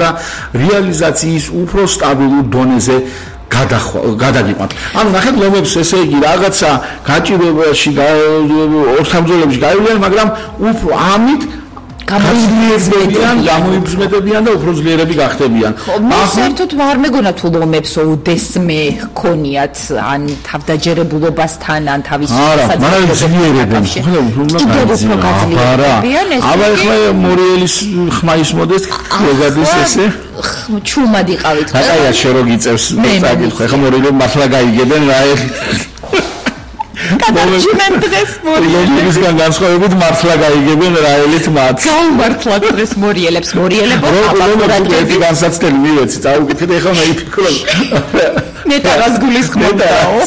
და რეალიზაციის უფრო სტაბილურ დონეზე გადაგიყვანთ. ანუ ნახეთ ლომებს ესე იგი რაღაცა გაჭირებაში ორთამძოლებში გაივლიან, მაგრამ უფრო ამით გამოიბრძმეტებიან და უფრო ძლიერები გახდებიან. მას საერთოდ არ მეგონა თუ ლომებს უდესმე ჰქონიათ ან თავდაჯერებულობასთან ან თავის აბა ეხლა მორიელის ხმა ისმოდეს ეგადის ესე ჩუმად იყავით ხო? აი შე რო გიწევს წაგითხო ეხლა მორიელები მართლა გაიგებენ რა გადარჩნენ დღეს მორიელებისგან განსხვავებით მართლა გაიგებენ რაელით მათ. გაუმართლად დღეს მორიელებო აპარატები განსაცდელი მივეცი, წავიკითხეთ ეხლა მე ვფიქრობ. მე თავს გულისხმობდაო.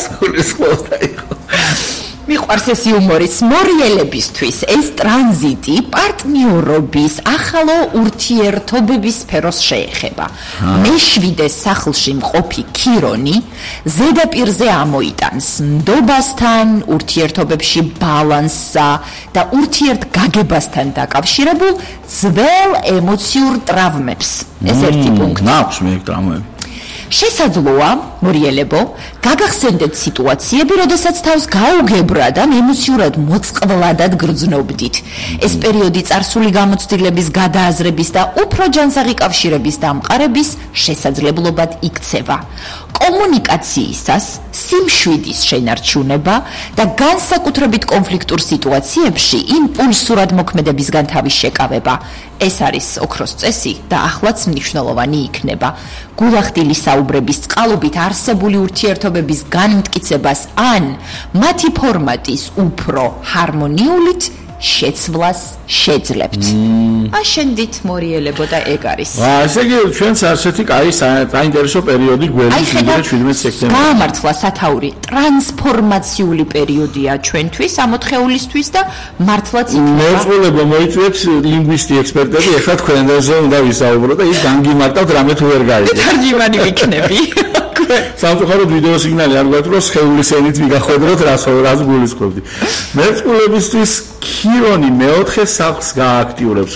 მიყვარს ეს იუმორიც მორიელებისთვის ეს ტრანზიტი პარტნიორობის ახალო ურთიერთობების სფეროს შეეხება. მეშვიდე სახლში მყოფი ქირონი ზედაპირზე ამოიტანს ნდობასთან, ურთიერთობებში ბალანსსა და ურთიერთგაგებასთან დაკავშირებულ ძველ ემოციურ ტრავმებს. ეს ერთი პუნქტი. მაქვს მე ტრავმები. შესაძლოა, მორიელებო, გაგახსენდეთ სიტუაციები, როდესაც თავს გაუგებრად ან ემოციურად მოწყვლადად გრძნობდით. ეს პერიოდი წარსული გამოცდილების გადააზრების და უფრო ჯანსაღი კავშირების დამყარების შესაძლებლობად იქცევა. კომუნიკაციისას, სიმშვიდის შენარჩუნება და განსაკუთრებით კონფლიქტურ სიტუაციებში იმპულსურად მოქმედებისგან თავის შეკავება. ეს არის ოქროს წესი და ახლაც მნიშვნელოვანი იქნება. გულახდილი საუბრების წყალობით არსებული ურთიერთობების განმტკიცებას ან მათი ფორმატის უფრო ჰარმონიულით შეცვლას შეძლებთ. აშენდით მორიელებო და ეგ არის. ესე იგი ჩვენც ასეთი კაი საინტერესო პერიოდი გვერდის 17 სექტემბერი. გამართლა სათაური ტრანსფორმაციული პერიოდია ჩვენთვის, ამოთხეულისთვის და მართლაც იქნება. მოწყულებო მოიწვიეთ ლინგვისტი ექსპერტები, ეხლა თქვენზე უნდა ვისაუბრო და ის განგიმარტავთ რამე თუ ვერ გაიგეთ. თარჯიმანი ვიქნები. სამწუხაროდ ვიდეო სიგნალი არ გვაქვს, რომ სხეულის ენით ვიგახვედროთ, რას გულისხმობდი. მერწყულებისთვის ქირონი მეოთხე სახლს გააქტიურებს,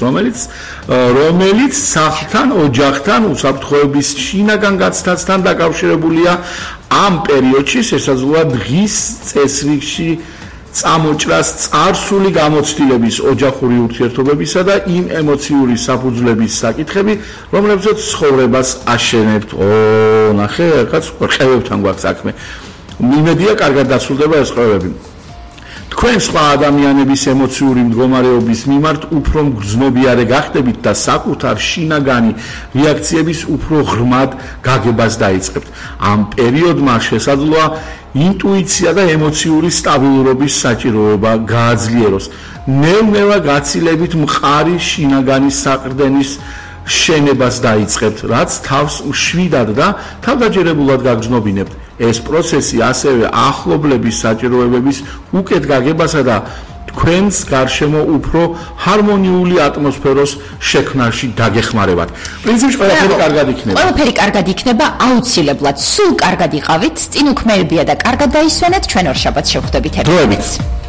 რომელიც სახლთან, ოჯახთან, უსაფრთხოების შინაგან გაცდასთან დაკავშირებულია. ამ პერიოდში შესაძლოა დღის წესრიგში წამოჭრას წარსული გამოცდილების ოჯახური ურთიერთობებისა და იმ ემოციური საფუძვლების საკითხები, რომლებზეც ცხოვრებას აშენებთ. ნახე, რაღაც ყრევებთან გვაქვს საქმე. მიმედია კარგად დასრულდება ეს ყრევები. თქვენ სხვა ადამიანების ემოციური მდგომარეობის მიმართ უფრო მგრძნობიარე გახდებით და საკუთარ შინაგანი რეაქციების უფრო ღრმად გაგებას დაიწყებთ. ამ პერიოდმა შესაძლოა ინტუიცია და ემოციური სტაბილურობის საჭიროება გააძლიეროს. ნელ-ნელა გაცილებით მყარი შინაგანი საყრდენის შენებას დაიწყებთ, რაც თავს შვიდად და თავდაჯერებულად გაგრძნობინებთ. ეს პროცესი ასევე ახლობლების საჭიროებების უკეთ გაგებასა და თქვენს გარშემო უფრო ჰარმონიული ატმოსფეროს შექმნაში დაგეხმარებათ. პრინციპში ყველაფერი კარგად იქნება. ყველაფერი კარგად იქნება, აუცილებლად. სულ კარგად იყავით, წინ უქმეებია და კარგად დაისვენეთ, ჩვენ ორ შაბათს შევხვდებით ერთმანეთს.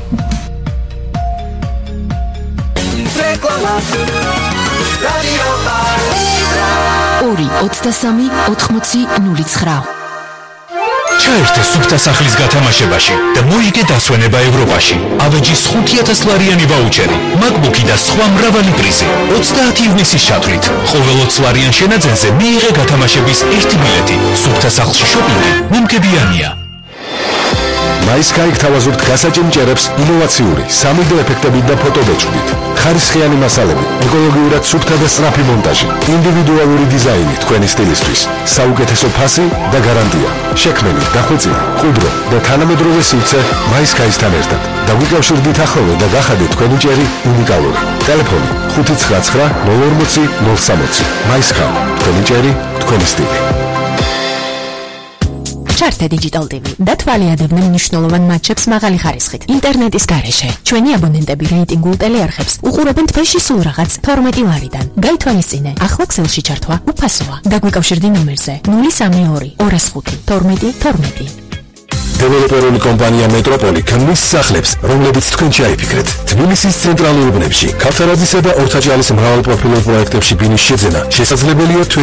2-23-80-09 ჩაერთე სუფთა სახლის გათამაშებაში და მოიგე დასვენება ევროპაში. ავეჯის 5,000 ლარიანი ვაუჩერი, MacBook-ი და სხვა მრავალი პრიზი. 30 ივნისის ჩათვლით ყოველ 20 ლარიან შენაძენზე მიიღე გათამაშების ერთი ბილეთი. სუფთა სახლში შოპინგი მომგებიანია. MySky გთავაზობთ გასაჭიმჭერებს ინოვაციური, 3D ეფექტებით და ფოტობეჭდით. ხარისხიანი მასალები, ეკოლოგიურად სუფთა და სწრაფი მონტაჟი, ინდივიდუალური დიზაინი თქვენი სტილისთვის, საუკეთესო ფასი და გარანტია. შექმნილი, დახვეწილი, მყუდრო და თანამედროვე სივრცე MySky-სთან ერთად. დაგვიკავშირდით ახლოვე და გახადეთ თქვენი ჭერი უნიკალური. ტელეფონი 599-040-060. MySky, თქვენი ჭერი, თქვენი სტილი. ჩართე Digital TV და თვალიადებდნენ მნიშვნელოვან მატჩებს მაღალი ხარისხით. ინტერნეტის გარეშე ჩვენი აბონენტები რეიტინგულ ტელეარხებს უყურებენ თვეში სულ რაღაც 12 ლარიდან. გაითვალისწინე, ახლა ქსელში ჩართვა უფასოა. დაგვიკავშირდი ნომერზე 032 205 12 12. დეველოპერული კომპანია მეტროპოლი ქმნის სახლებს, რომლებიც თქვენ შეიფიქრეთ. თბილისის ცენტრალურ უბნებში, ქავთარაძისა და ორთაჭალის მრავალპროფილურ პროექტებში ბინის შეძენა შესაძლებელია